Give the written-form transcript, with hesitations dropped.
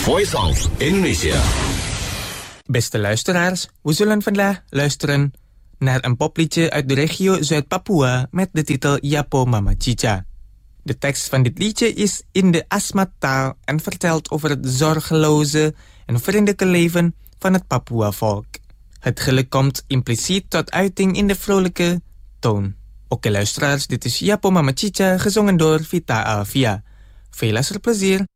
Voice of Indonesia. Beste luisteraars, we zullen vandaag luisteren naar een popliedje uit de regio Zuid-Papua met de titel Yapo Mama Cica. De tekst van dit liedje is in de Asmat-taal en vertelt over het zorgeloze en vriendelijke leven van het Papua-volk. Het geluk komt impliciet tot uiting in de vrolijke toon. Oké luisteraars, dit is Yapo Mama Cica, gezongen door Vita Alvia. Veel luisterplezier.